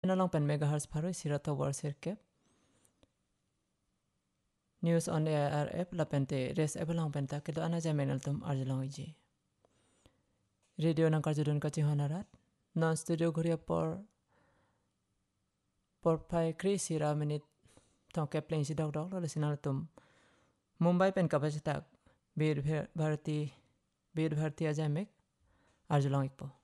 long pen megahertz pharoi sirato war serkep news on air app la pente res app long penta kedo ana jamenal tum arjlong iji radio nang karjudun kachi honarat non studio ghuria por pai kri sira minute tong keplen si dog lo sinal tum Mumbai pen kapacitak bir bharti ajamek arjlong ikpo